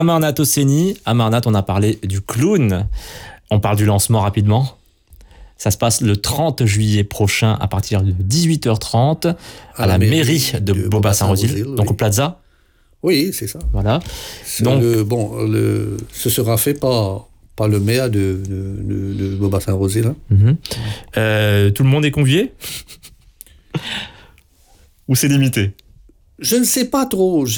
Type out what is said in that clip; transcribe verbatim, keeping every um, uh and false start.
Amarnath Hosseini. Amarnath, on a parlé du clown. On parle du lancement rapidement. Ça se passe le trente juillet prochain à partir de dix-huit heures trente à, à la, la mairie, mairie de, de Beaubassin-Rosil, donc oui. Au Plaza. Oui, c'est ça. Voilà. C'est donc, le, bon, le, ce sera fait par, par le maire de, de, de, de Beaubassin-Rosil. Hein. Mm-hmm. Euh, tout le monde est convié? Ou c'est limité? Je ne sais pas trop.